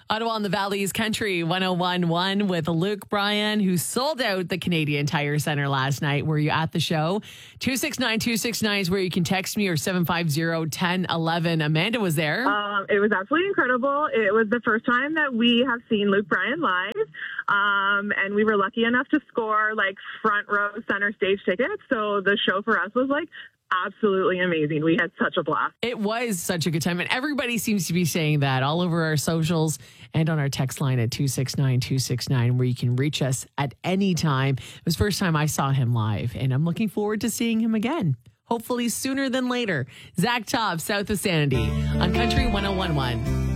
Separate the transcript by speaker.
Speaker 1: Ottawa and the Valley's Country 1011 with Luke Bryan, who sold out the Canadian Tire Center last night. Were you at the show? 269-269 is where you can text me, or 750-1011. Amanda was there.
Speaker 2: It was absolutely incredible. It was the first time that we have seen Luke Bryan live. And we were lucky enough to score front row center stage tickets. So the show for us was absolutely amazing. We had such a blast.
Speaker 1: It was such a good time. And everybody seems to be saying that all over our socials and on our text line at 269-269, where you can reach us at any time. It was the first time I saw him live, and I'm looking forward to seeing him again. Hopefully sooner than later. Zach Tobb, South of Sanity on Country 1011.